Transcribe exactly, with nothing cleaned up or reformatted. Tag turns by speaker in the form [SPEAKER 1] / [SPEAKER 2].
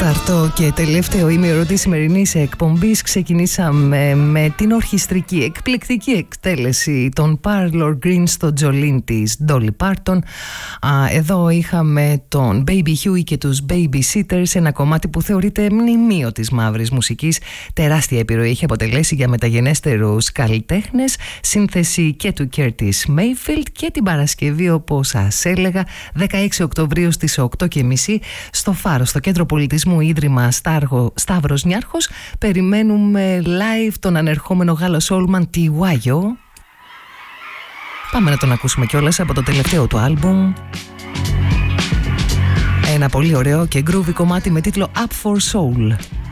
[SPEAKER 1] Τέταρτο και τελευταίο ημίωρο της σημερινής εκπομπής ξεκινήσαμε με την ορχιστρική εκπληκτική εκτέλεση των Parlour Green στο Jolene της Dolly Parton. Εδώ είχαμε τον Baby Huey και τους Babysitters, ένα κομμάτι που θεωρείται μνημείο της μαύρης μουσικής. Τεράστια επιρροή έχει αποτελέσει για μεταγενέστερους καλλιτέχνες, σύνθεση και του Curtis Mayfield. Και την Παρασκευή, όπως σας έλεγα, δεκαέξι Οκτωβρίου στις οκτώ και μισή στο Φάρο, στο Κέντρο Πολιτισμού Ίδρυμα Στάργο, Σταύρος Νιάρχος, περιμένουμε live τον ανερχόμενο Γάλλο Σόλμαν Τιουάγιο. Πάμε να τον ακούσουμε κιόλας από το τελευταίο του άλμπουμ. Ένα πολύ ωραίο και groovy κομμάτι με τίτλο Up for Soul.